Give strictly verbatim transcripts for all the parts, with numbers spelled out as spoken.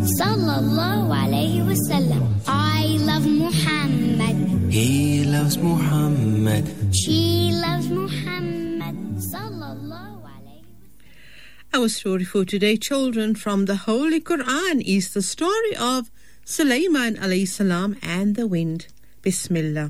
sallallahu alayhi wa sallam. I love Muhammad. He loves Muhammad. She loves Muhammad, sallallahu alayhi wa sallam. Our story for today, children, from the Holy Quran is the story of Sulaiman alayhi salam and the wind. Bismillah.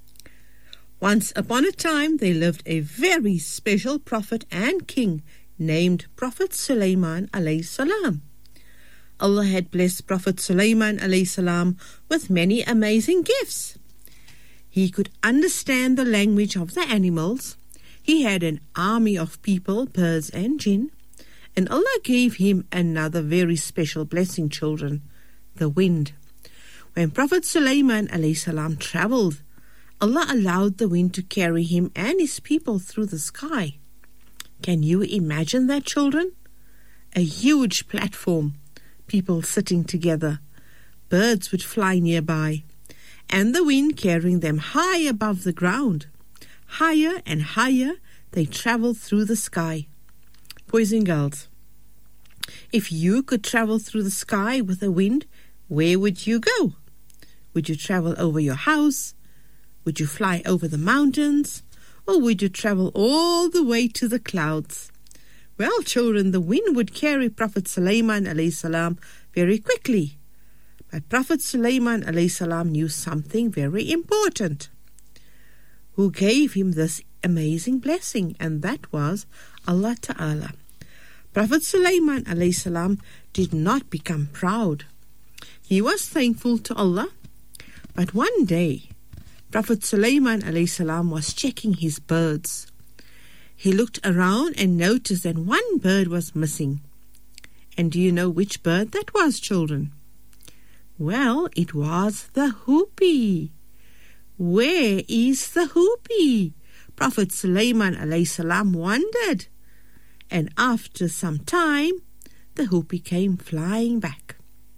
Once upon a time, there lived a very special prophet and king named Prophet Sulaiman alayhi salam. Allah had blessed Prophet Sulaiman alayhi salam with many amazing gifts. He could understand the language of the animals. He had an army of people, birds and jinn. And Allah gave him another very special blessing, children, the wind. When Prophet Sulaiman alayhi salam traveled, Allah allowed the wind to carry him and his people through the sky. Can you imagine that, children? A huge platform, people sitting together. Birds would fly nearby, and the wind carrying them high above the ground. Higher and higher they traveled through the sky. Boys and girls, if you could travel through the sky with the wind, where would you go? Would you travel over your house? Would you fly over the mountains? Or would you travel all the way to the clouds? Well, children, the wind would carry Prophet Sulaiman alayhi salam very quickly. But Prophet Sulaiman alayhi salam knew something very important. Who gave him this amazing blessing? And that was Allah Ta'ala. Prophet Sulaiman alayhi salam did not become proud. He was thankful to Allah. But one day, Prophet Sulaiman alayhi salam was checking his birds. He looked around and noticed that one bird was missing. And do you know which bird that was, children? Well, it was the hoopie. Where is the hoopie? Prophet Sulaiman alayhi salam wondered. And after some time, the hoopie came flying back.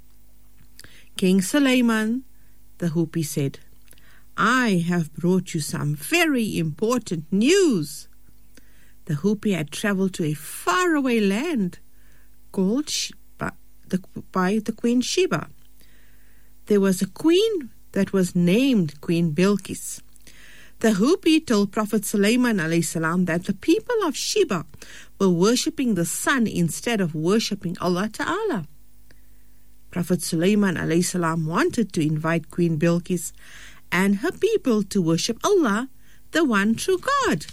King Sulaiman, the hoopie said, I have brought you some very important news. The hoopie had traveled to a faraway land called Sheba, the, by the Queen Sheba. There was a queen that was named Queen Bilqis. The hoopie told Prophet Sulaiman alayhi salam that the people of Sheba were worshipping the sun instead of worshipping Allah Ta'ala. Prophet Sulaiman alayhi salam wanted to invite Queen Bilqis and her people to worship Allah, the one true God.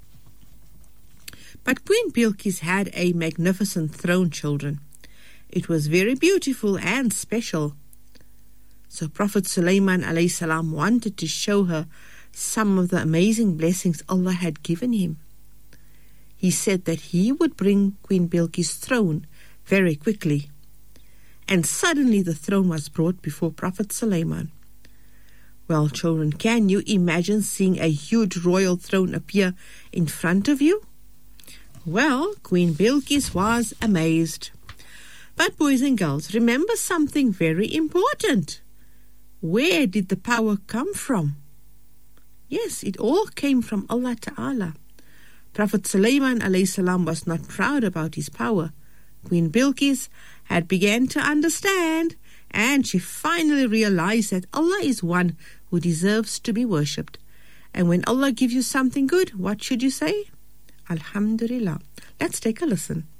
But Queen Bilqis had a magnificent throne, children. It was very beautiful and special. So Prophet Sulaiman alayhi salam wanted to show her some of the amazing blessings Allah had given him. He said that he would bring Queen Bilqis' throne very quickly. And suddenly the throne was brought before Prophet Sulaiman. Well, children, can you imagine seeing a huge royal throne appear in front of you? Well, Queen Bilqis was amazed. But boys and girls, remember something very important. Where did the power come from? Yes, it all came from Allah Ta'ala. Prophet Sulaiman alayhi salam was not proud about his power. Queen Bilqis had begun to understand, and she finally realized that Allah is one who deserves to be worshipped. And when Allah gives you something good, what should you say? Alhamdulillah. Let's take a listen.